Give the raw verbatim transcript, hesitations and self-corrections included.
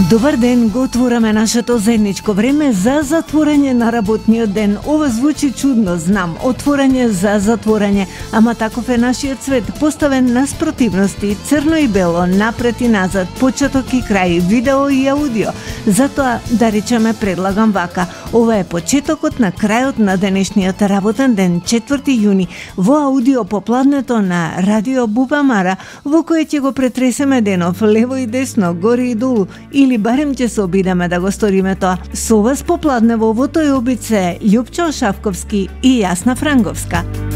Добар ден, го отвораме нашето заедничко време за затворање на работниот ден. Ова звучи чудно, знам, отворање за затворање, ама таков е нашиот свет, поставен на спротивности, црно и бело, напред и назад, почеток и крај, видео и аудио. Затоа, да речеме, предлагам вака. Ова е почетокот на крајот на денешниот работен ден, четврти јуни, во аудио попладнето на Радио Бубамара, во кој ќе го претресеме денов лево и десно, горе и долу, или барем ќе се обидеме да го сториме тоа. Со вас попладне во овој обице Љупчо Шавковски и Јасна Франговска.